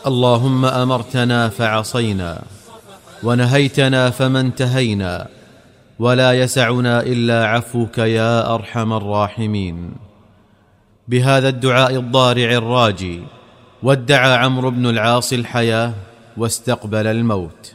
اللهم أمرتنا فعصينا، ونهيتنا فما انتهينا، ولا يسعنا إلا عفوك يا أرحم الراحمين. بهذا الدعاء الضارع الراجي وادعى عمرو بن العاص الحياة واستقبل الموت.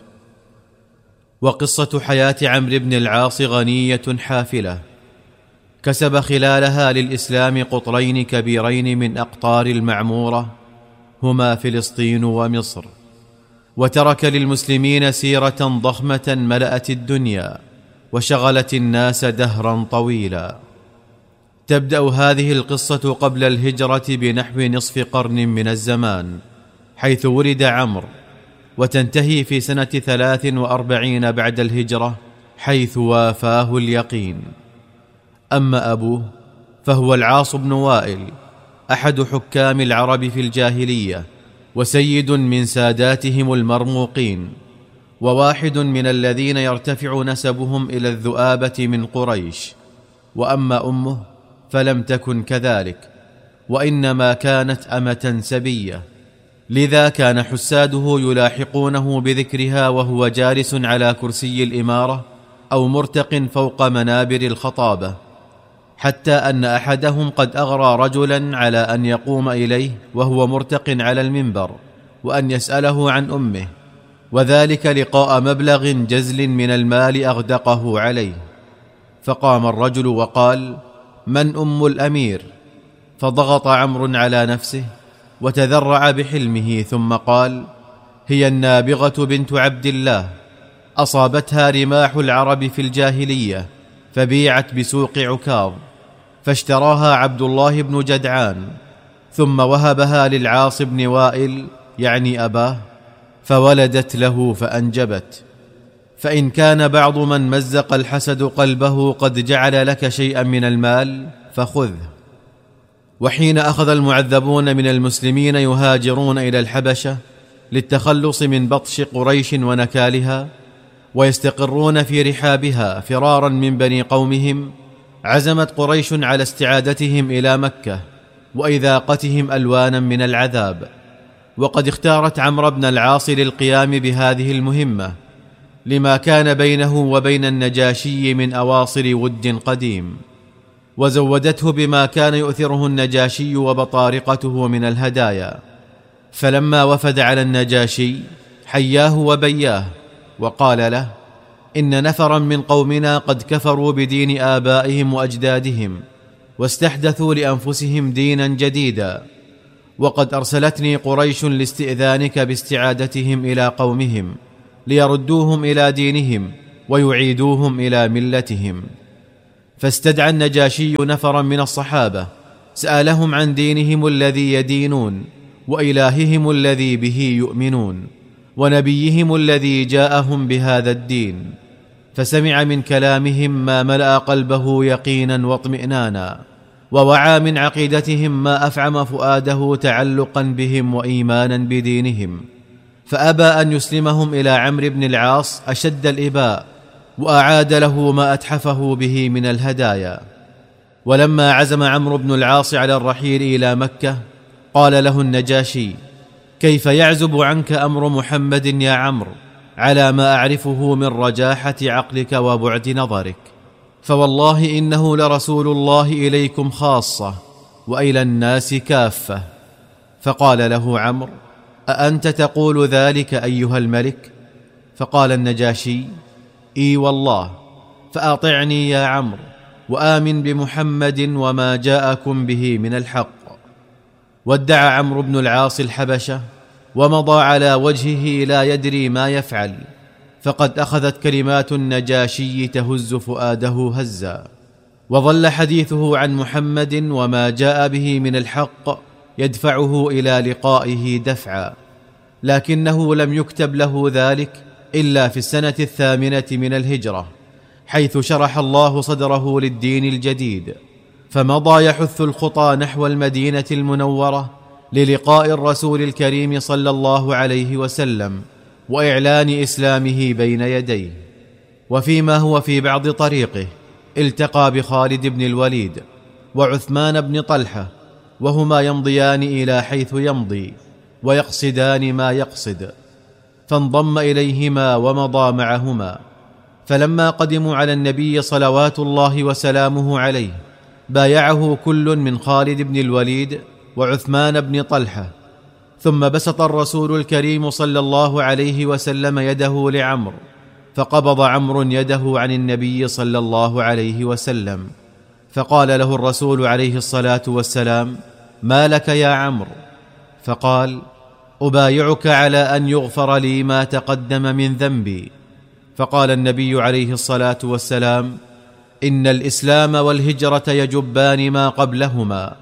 وقصة حياة عمرو بن العاص غنية حافلة، كسب خلالها للإسلام قطرين كبيرين من أقطار المعمورة، هما فلسطين ومصر، وترك للمسلمين سيرة ضخمة ملأت الدنيا وشغلت الناس دهرا طويلا. تبدأ هذه القصة قبل الهجرة بنحو نصف قرن من الزمان، حيث ولد عمرو، وتنتهي في سنة 43 بعد الهجرة، حيث وافاه اليقين. أما أبوه فهو العاص بن وائل، أحد حكام العرب في الجاهلية، وسيد من ساداتهم المرموقين، وواحد من الذين يرتفع نسبهم إلى الذؤابة من قريش. وأما أمه فلم تكن كذلك، وإنما كانت أمة سبية، لذا كان حساده يلاحقونه بذكرها وهو جالس على كرسي الإمارة أو مرتق فوق منابر الخطابة، حتى أن أحدهم قد أغرى رجلا على أن يقوم إليه وهو مرتق على المنبر وأن يسأله عن أمه، وذلك لقاء مبلغ جزل من المال أغدقه عليه. فقام الرجل وقال: من أم الأمير؟ فضغط عمرو على نفسه وتذرع بحلمه، ثم قال: هي النابغة بنت عبد الله، أصابتها رماح العرب في الجاهلية فبيعت بسوق عكاظ، فاشتراها عبد الله بن جدعان، ثم وهبها للعاص بن وائل يعني أباه، فولدت له فأنجبت. فإن كان بعض من مزق الحسد قلبه قد جعل لك شيئا من المال فخذه. وحين أخذ المعذبون من المسلمين يهاجرون إلى الحبشة للتخلص من بطش قريش ونكالها، ويستقرون في رحابها فرارا من بني قومهم، عزمت قريش على استعادتهم إلى مكة وإذاقتهم ألوانا من العذاب. وقد اختارت عمرو بن العاص للقيام بهذه المهمة لما كان بينه وبين النجاشي من أواصر ود قديم، وزودته بما كان يؤثره النجاشي وبطارقته من الهدايا. فلما وفد على النجاشي حياه وبياه، وقال له: إن نفرا من قومنا قد كفروا بدين آبائهم وأجدادهم، واستحدثوا لأنفسهم دينا جديدا، وقد أرسلتني قريش لاستئذانك باستعادتهم إلى قومهم ليردوهم إلى دينهم ويعيدوهم إلى ملتهم. فاستدعى النجاشي نفرا من الصحابة، سألهم عن دينهم الذي يدينون، وإلههم الذي به يؤمنون، ونبيهم الذي جاءهم بهذا الدين. فسمع من كلامهم ما ملأ قلبه يقينا واطمئنانا، ووعى من عقيدتهم ما أفعم فؤاده تعلقا بهم وإيمانا بدينهم، فأبى أن يسلمهم إلى عمرو بن العاص أشد الإباء، وأعاد له ما أتحفه به من الهدايا. ولما عزم عمرو بن العاص على الرحيل إلى مكة قال له النجاشي: كيف يعزب عنك أمر محمد يا عمرو على ما أعرفه من رجاحة عقلك وبعد نظرك؟ فوالله إنه لرسول الله إليكم خاصة وإلى الناس كافة. فقال له عمرو: أأنت تقول ذلك أيها الملك؟ فقال النجاشي: إي والله، فأطعني يا عمرو وآمن بمحمد وما جاءكم به من الحق. وادعى عمرو بن العاص الحبشة، ومضى على وجهه لا يدري ما يفعل، فقد أخذت كلمات النجاشي تهز فؤاده هزا، وظل حديثه عن محمد وما جاء به من الحق يدفعه إلى لقائه دفعا، لكنه لم يكتب له ذلك إلا في السنة 8 من الهجرة، حيث شرح الله صدره للدين الجديد، فمضى يحث الخطى نحو المدينة المنورة للقاء الرسول الكريم صلى الله عليه وسلم وإعلان إسلامه بين يديه. وفيما هو في بعض طريقه التقى بخالد بن الوليد وعثمان بن طلحة، وهما يمضيان إلى حيث يمضي، ويقصدان ما يقصد، فانضم إليهما ومضى معهما. فلما قدموا على النبي صلوات الله وسلامه عليه بايعه كل من خالد بن الوليد وعثمان بن طلحة، ثم بسط الرسول الكريم صلى الله عليه وسلم يده لعمرو، فقبض عمرو يده عن النبي صلى الله عليه وسلم، فقال له الرسول عليه الصلاة والسلام: ما لك يا عمرو؟ فقال: أبايعك على أن يغفر لي ما تقدم من ذنبي. فقال النبي عليه الصلاة والسلام: إن الإسلام والهجرة يجبان ما قبلهما،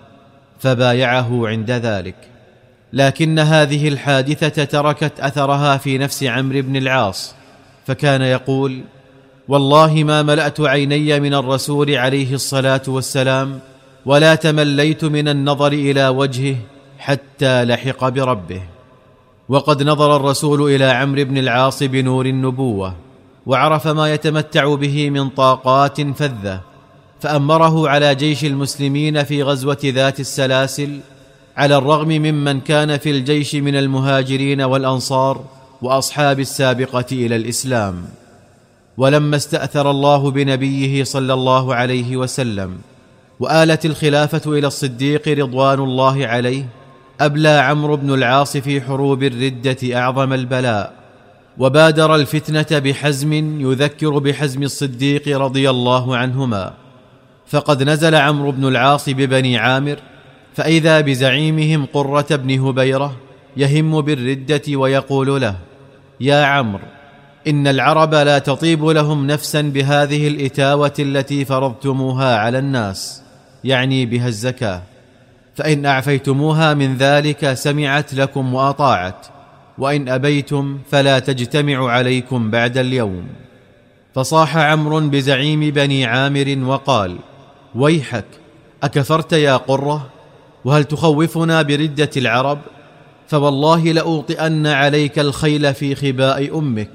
فبايعه عند ذلك. لكن هذه الحادثة تركت أثرها في نفس عمرو بن العاص، فكان يقول: والله ما ملأت عيني من الرسول عليه الصلاة والسلام، ولا تمليت من النظر إلى وجهه حتى لحق بربه. وقد نظر الرسول إلى عمرو بن العاص بنور النبوة، وعرف ما يتمتع به من طاقات فذة، فأمره على جيش المسلمين في غزوة ذات السلاسل، على الرغم ممن كان في الجيش من المهاجرين والأنصار وأصحاب السابقة إلى الإسلام. ولما استأثر الله بنبيه صلى الله عليه وسلم وآلت الخلافة إلى الصديق رضوان الله عليه، أبلى عمرو بن العاص في حروب الردة أعظم البلاء، وبادر الفتنة بحزم يذكر بحزم الصديق رضي الله عنهما. فقد نزل عمرو بن العاص ببني عامر، فإذا بزعيمهم قرة بن هبيرة يهم بالردة ويقول له: يا عمرو، إن العرب لا تطيب لهم نفسا بهذه الإتاوة التي فرضتموها على الناس، يعني بها الزكاة، فإن أعفيتموها من ذلك سمعت لكم وأطاعت، وإن أبيتم فلا تجتمع عليكم بعد اليوم. فصاح عمرو بزعيم بني عامر وقال: ويحك، أكفرت يا قرة؟ وهل تخوفنا بردة العرب؟ فوالله لأوطئن عليك الخيل في خباء أمك.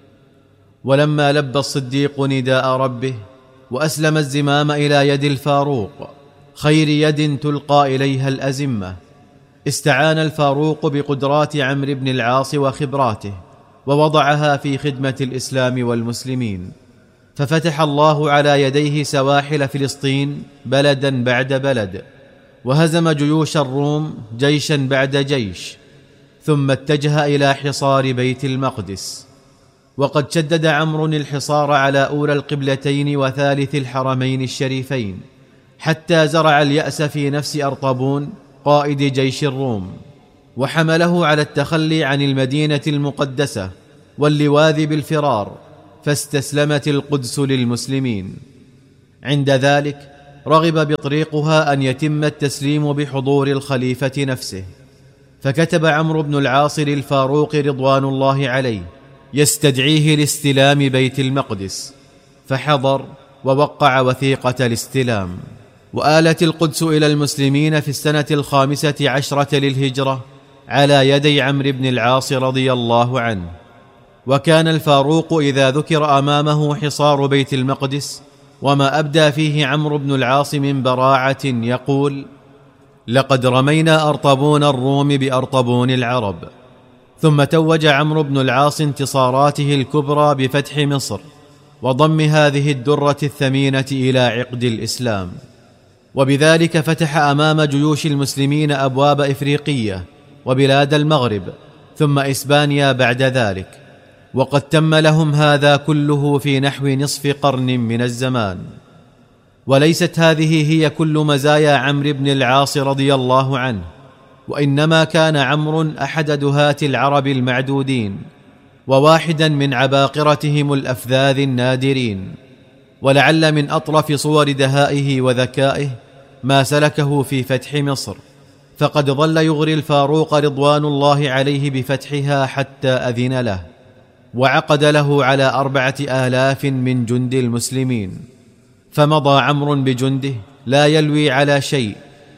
ولما لبى الصديق نداء ربه وأسلم الزمام إلى يد الفاروق، خير يد تلقى إليها الأزمة، استعان الفاروق بقدرات عمرو بن العاص وخبراته، ووضعها في خدمة الإسلام والمسلمين، ففتح الله على يديه سواحل فلسطين بلدا بعد بلد، وهزم جيوش الروم جيشا بعد جيش، ثم اتجه إلى حصار بيت المقدس. وقد شدد عمرو الحصار على أولى القبلتين وثالث الحرمين الشريفين، حتى زرع اليأس في نفس أرطبون قائد جيش الروم، وحمله على التخلي عن المدينة المقدسة واللواذ بالفرار، فاستسلمت القدس للمسلمين. عند ذلك رغب بطريقها أن يتم التسليم بحضور الخليفة نفسه، فكتب عمرو بن العاص للفاروق رضوان الله عليه يستدعيه لاستلام بيت المقدس، فحضر ووقع وثيقة الاستلام. وآلت القدس إلى المسلمين في السنة 15 للهجرة على يدي عمرو بن العاص رضي الله عنه. وكان الفاروق إذا ذكر أمامه حصار بيت المقدس وما أبدى فيه عمرو بن العاص من براعة يقول: لقد رمينا أرطبون الروم بأرطبون العرب. ثم توج عمرو بن العاص انتصاراته الكبرى بفتح مصر وضم هذه الدرة الثمينة إلى عقد الإسلام، وبذلك فتح أمام جيوش المسلمين أبواب إفريقية وبلاد المغرب ثم إسبانيا بعد ذلك، وقد تم لهم هذا كله في نحو نصف قرن من الزمان. وليست هذه هي كل مزايا عمرو بن العاص رضي الله عنه، وإنما كان عمرو أحد دهاة العرب المعدودين، وواحدا من عباقرتهم الأفذاذ النادرين. ولعل من أطرف صور دهائه وذكائه ما سلكه في فتح مصر، فقد ظل يغري الفاروق رضوان الله عليه بفتحها حتى أذن له، وعقد له على 4000 من جند المسلمين. فمضى عمرو بجنده لا يلوي على شيء،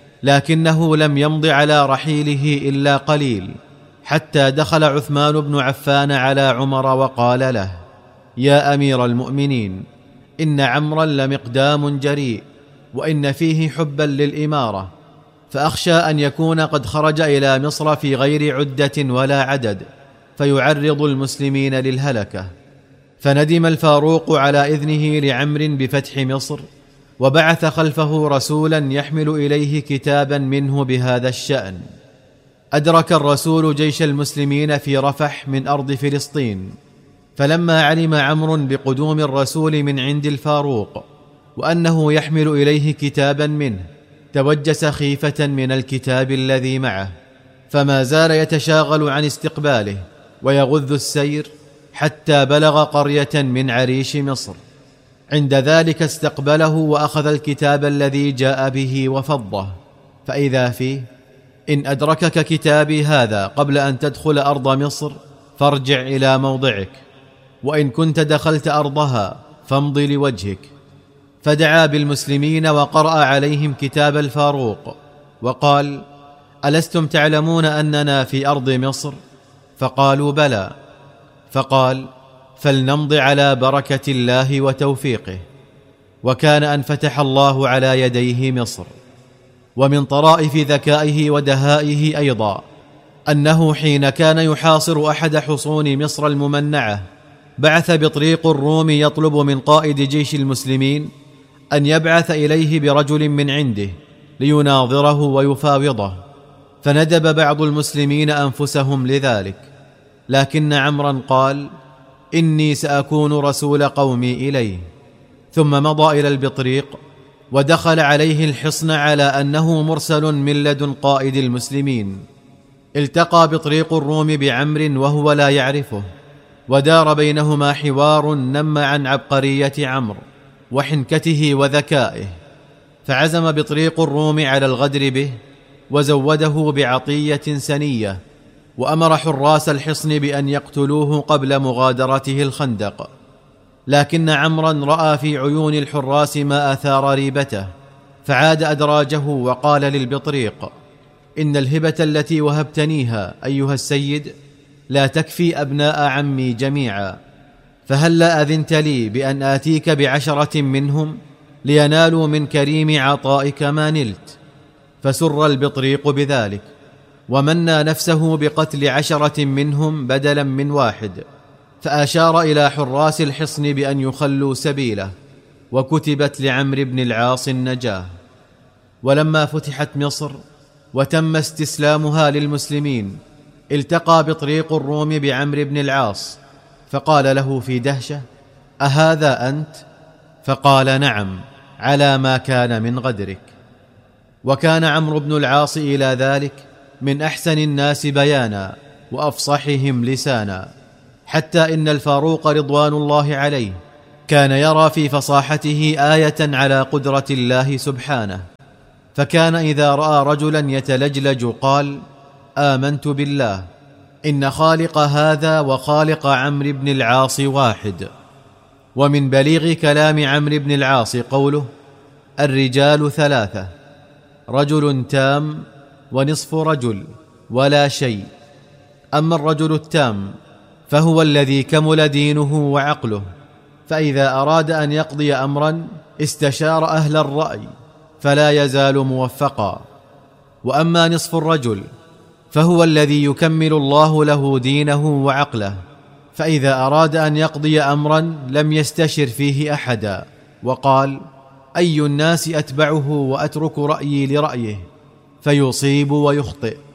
لكنه لم يمض على رحيله إلا قليل، حتى دخل عثمان بن عفان على عمر وقال له: يا أمير المؤمنين، إن عمرا لمقدام جريء، وإن فيه حبا للإمارة، فأخشى أن يكون قد خرج إلى مصر في غير عدة ولا عدد فيعرض المسلمين للهلكة. فندم الفاروق على إذنه لعمرو بفتح مصر، وبعث خلفه رسولا يحمل إليه كتابا منه بهذا الشأن. أدرك الرسول جيش المسلمين في رفح من أرض فلسطين، فلما علم عمرو بقدوم الرسول من عند الفاروق وأنه يحمل إليه كتابا منه، توجس خيفة من الكتاب الذي معه، فما زال يتشاغل عن استقباله ويغذ السير حتى بلغ قرية من عريش مصر. عند ذلك استقبله وأخذ الكتاب الذي جاء به وفضه، فإذا فيه: إن أدركك كتابي هذا قبل أن تدخل أرض مصر فارجع إلى موضعك، وإن كنت دخلت أرضها فامض لوجهك. فدعا بالمسلمين وقرأ عليهم كتاب الفاروق وقال: ألستم تعلمون أننا في أرض مصر؟ فقالوا: بلى. فقال: فلنمض على بركة الله وتوفيقه. وكان أن فتح الله على يديه مصر. ومن طرائف ذكائه ودهائه أيضا أنه حين كان يحاصر أحد حصون مصر الممنعة، بعث بطريق الروم يطلب من قائد جيش المسلمين أن يبعث إليه برجل من عنده ليناظره ويفاوضه، فندب بعض المسلمين أنفسهم لذلك، لكن عمرا قال: إني سأكون رسول قومي إليه. ثم مضى إلى البطريق ودخل عليه الحصن على أنه مرسل من لدن قائد المسلمين. التقى بطريق الروم بعمر وهو لا يعرفه، ودار بينهما حوار نم عن عبقرية عمرو وحنكته وذكائه، فعزم بطريق الروم على الغدر به وزوده بعطية سنية، وأمر حراس الحصن بأن يقتلوه قبل مغادرته الخندق. لكن عمرا رأى في عيون الحراس ما أثار ريبته، فعاد أدراجه وقال للبطريق: إن الهبة التي وهبتنيها أيها السيد لا تكفي أبناء عمي جميعا، فهلا أذنت لي بأن آتيك ب10 منهم لينالوا من كريم عطائك ما نلت. فسر البطريق بذلك، ومنى نفسه بقتل 10 منهم بدلا من 1، فأشار إلى حراس الحصن بأن يخلوا سبيله، وكتبت لعمرو بن العاص النجاة. ولما فتحت مصر وتم استسلامها للمسلمين، التقى بطريق الروم بعمرو بن العاص، فقال له في دهشة: أهذا أنت؟ فقال: نعم، على ما كان من غدرك. وكان عمرو بن العاص إلى ذلك من أحسن الناس بيانا وأفصحهم لسانا، حتى إن الفاروق رضوان الله عليه كان يرى في فصاحته آية على قدرة الله سبحانه، فكان إذا رأى رجلا يتلجلج قال: آمنت بالله، إن خالق هذا وخالق عمرو بن العاص واحد. ومن بليغ كلام عمرو بن العاص قوله: الرجال 3، رجل تام ونصف رجل ولا شيء. أما الرجل التام فهو الذي كمل دينه وعقله، فإذا أراد أن يقضي أمرا استشار أهل الرأي فلا يزال موفقا. وأما نصف الرجل فهو الذي يكمل الله له دينه وعقله، فإذا أراد أن يقضي أمرا لم يستشر فيه أحدا، وقال: أي الناس أتبعه وأترك رأيي لرأيه، فيصيب ويخطئ.